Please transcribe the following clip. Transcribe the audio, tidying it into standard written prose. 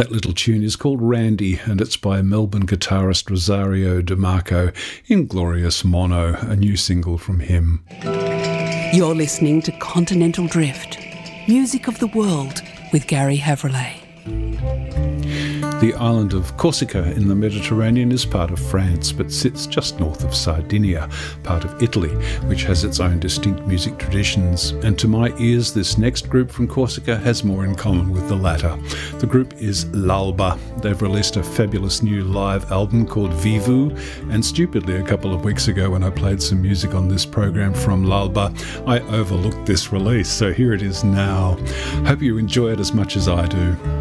That little tune is called Randy, and it's by Melbourne guitarist Rosario DeMarco in glorious mono, a new single from him. You're listening to Continental Drift, music of the world with Gary Havrillay. The island of Corsica in the Mediterranean is part of France, but sits just north of Sardinia, part of Italy, which has its own distinct music traditions. And to my ears, this next group from Corsica has more in common with the latter. The group is L'Alba. They've released a fabulous new live album called Vivu, and stupidly a couple of weeks ago when I played some music on this program from L'Alba, I overlooked this release, so here it is now. Hope you enjoy it as much as I do.